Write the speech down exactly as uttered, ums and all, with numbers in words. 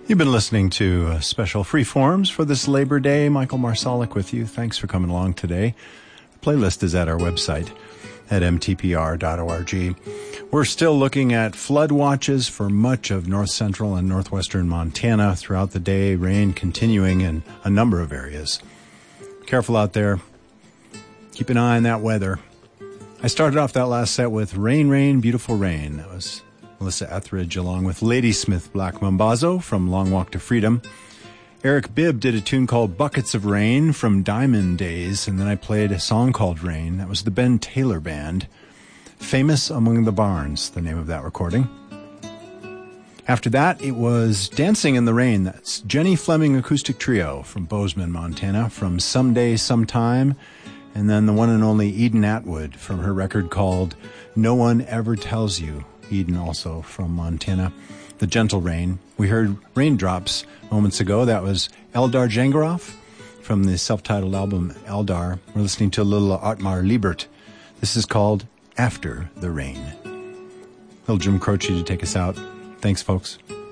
You've been listening to uh, special Freeforms for this Labor Day. Michael Marsalic with you. Thanks for coming along today. The playlist is at our website at m t p r dot org. We're still looking at flood watches for much of north central and northwestern Montana throughout the day, rain continuing in a number of areas. Careful out there. Keep an eye on that weather. I started off that last set with Rain, Rain, Beautiful Rain. That was Melissa Etheridge along with Ladysmith Black Mambazo from Long Walk to Freedom. Eric Bibb did a tune called Buckets of Rain from Diamond Days, and then I played a song called Rain. That was the Ben Taylor Band. Famous Among the Barns, the name of that recording. After that, it was Dancing in the Rain. That's Jenny Fleming Acoustic Trio from Bozeman, Montana, from Someday, Sometime. And then the one and only Eden Atwood from her record called No One Ever Tells You. Eden also from Montana. The Gentle Rain. We heard Raindrops moments ago. That was Eldar Jengaroff from the self-titled album Eldar. We're listening to a little Otmar Liebert. This is called After the Rain. Little Jim Croce to take us out. Thanks, folks.